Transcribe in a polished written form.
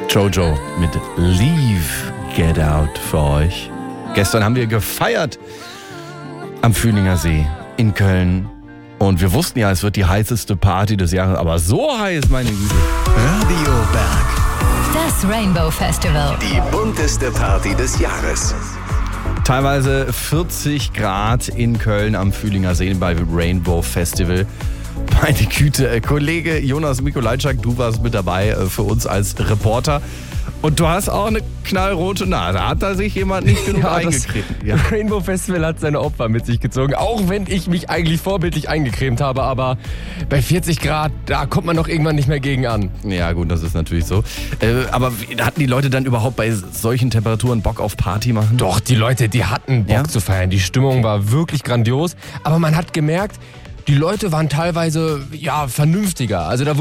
Jojo mit Leave Get Out für euch. Gestern haben wir gefeiert am Fühlinger See in Köln. Und wir wussten ja, es wird die heißeste Party des Jahres. Aber so heiß, meine Güte. Radio Berg. Das Rainbow Festival. Die bunteste Party des Jahres. Teilweise 40 Grad in Köln am Fühlinger See bei Rainbow Festival. Meine Güte, Kollege Jonas Mikolajczak, du warst mit dabei für uns als Reporter. Und du hast auch eine knallrote Nase. Hat da sich jemand nicht genug eingecremt? Ja. Rainbow Festival hat seine Opfer mit sich gezogen. Auch wenn ich mich eigentlich vorbildlich eingecremt habe. Aber bei 40 Grad, da kommt man doch irgendwann nicht mehr gegen an. Ja gut, das ist natürlich so. Aber hatten die Leute dann überhaupt bei solchen Temperaturen Bock auf Party machen? Doch, die Leute, die hatten Bock zu feiern. Die Stimmung war wirklich grandios. Aber man hat gemerkt, die Leute waren teilweise vernünftiger. Also da